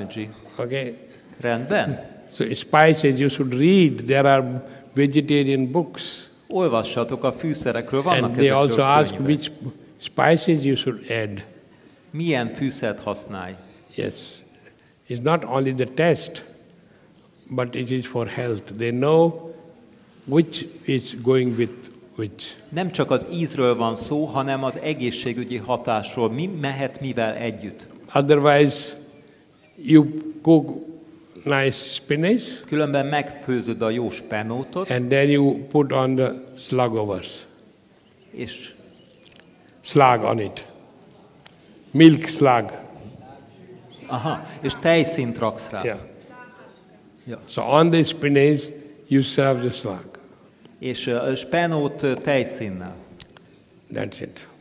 Swamiji. Okay. Rendben. So spices you should read. There are vegetarian books. Olvassatok a fűszerekről, vannak And they also ezekről ask könyvek. which spices you should add. Milyen fűszert használj? Yes. It's not only the taste, but it is for health. They know which is going with which. Nem csak az ízről van szó, hanem az egészségügyi hatásról. Mi mehet mivel együtt? Otherwise, you cook nice spinach Különben megfőzöd a jó spenótot, and then you put on the slugovers, és slug on it, milk slug. és tejszínt raksz rá. Yeah. Ja. So on the spinach, you serve the slug. És spenót tejszínnel. That's it.